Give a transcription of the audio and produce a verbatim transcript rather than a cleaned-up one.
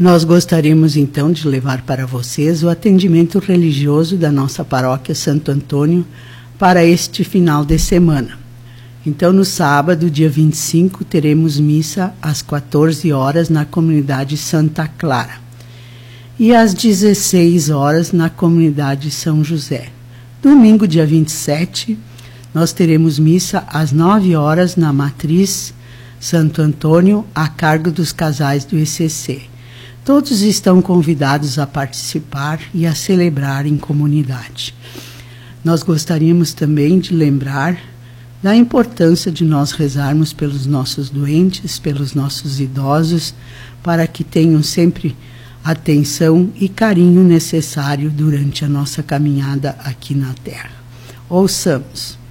Nós gostaríamos então de levar para vocês o atendimento religioso da nossa paróquia Santo Antônio para este final de semana. Então, no sábado, dia vinte e cinco, teremos missa às quatorze horas na comunidade Santa Clara e às dezesseis horas na comunidade São José. Domingo, dia vinte e sete, nós teremos missa às nove horas na Matriz Santo Antônio, a cargo dos casais do E C C. Todos estão convidados a participar e a celebrar em comunidade. Nós gostaríamos também de lembrar da importância de nós rezarmos pelos nossos doentes, pelos nossos idosos, para que tenham sempre atenção e carinho necessário durante a nossa caminhada aqui na Terra. Ouçamos.